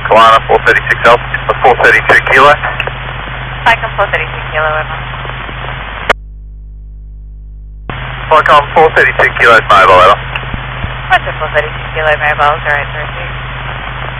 Kalana 436 Alpha, 432 Kilo. Falcon 432 Kilo, over. Falcon 432 Kilo mobile, over. What's the 432 Kilo mobile, 032?